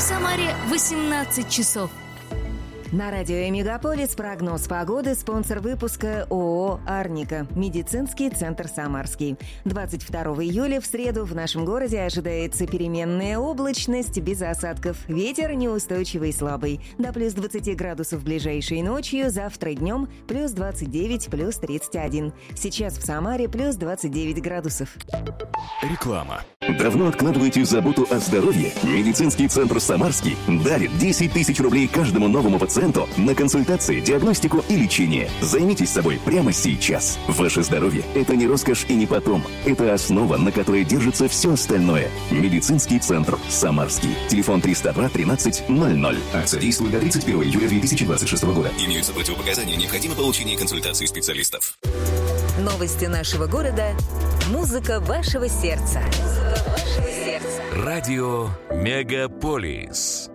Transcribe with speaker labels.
Speaker 1: Самаре 18 часов.
Speaker 2: На радио «Мегаполис» прогноз погоды. Спонсор выпуска ООО «Арника». Медицинский центр «Самарский». 22 июля в среду в нашем городе ожидается переменная облачность без осадков. Ветер неустойчивый и слабый. До плюс 20 градусов ближайшей ночью. Завтра днем плюс 29, плюс 31. Сейчас в Самаре плюс 29 градусов.
Speaker 3: Реклама. Давно откладываете заботу о здоровье? Медицинский центр «Самарский» дарит 10 тысяч рублей каждому новому пациенту на консультации, диагностику и лечение. Займитесь собой прямо сейчас. Ваше здоровье – это не роскошь и не потом. Это основа, на которой держится все остальное. Медицинский центр «Самарский». Телефон 302 13 00.
Speaker 4: Акция действует до 31 июля 2026 года.
Speaker 5: Имеются противопоказания. Необходимо получение консультации специалистов.
Speaker 6: Новости нашего города. Музыка вашего сердца.
Speaker 3: Радио «Мегаполис».